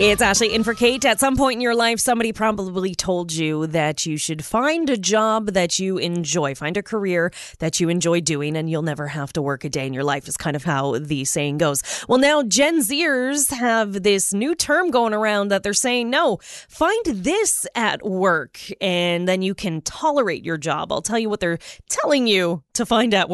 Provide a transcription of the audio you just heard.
It's Ashley in for Kate. At some point in your life, somebody probably told you that you should find a job that you enjoy, find a career that you enjoy doing, and you'll never have to work a day in your life is kind of how the saying goes. Well, now Gen Zers have this new term going around that they're saying, no, find this at work, and then you can tolerate your job. I'll tell you what they're telling you to find at work.